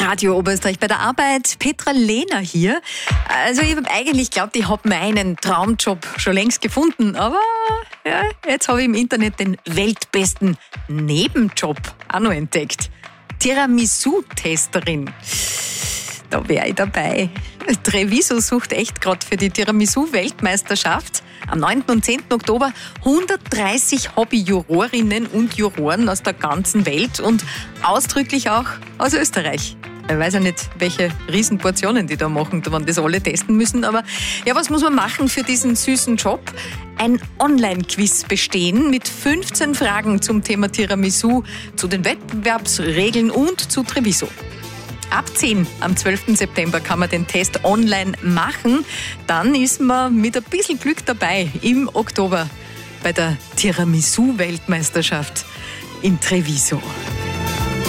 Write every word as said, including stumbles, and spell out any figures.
Radio Oberösterreich bei der Arbeit. Petra Lehner hier. Also ich habe eigentlich geglaubt, ich habe meinen Traumjob schon längst gefunden, aber ja, jetzt habe ich im Internet den weltbesten Nebenjob auch noch entdeckt. Tiramisu-Testerin. Da wäre ich dabei. Treviso sucht echt gerade für die Tiramisu-Weltmeisterschaft am neunten und zehnten Oktober hundertdreißig Hobby-Jurorinnen und Juroren aus der ganzen Welt und ausdrücklich auch aus Österreich. Ich weiß ja nicht, welche Riesenportionen die da machen, wenn das alle testen müssen. Aber ja, was muss man machen für diesen süßen Job? Ein Online-Quiz bestehen mit fünfzehn Fragen zum Thema Tiramisu, zu den Wettbewerbsregeln und zu Treviso. Ab zehn am zwölften September kann man den Test online machen. Dann ist man mit ein bisschen Glück dabei im Oktober bei der Tiramisu-Weltmeisterschaft in Treviso.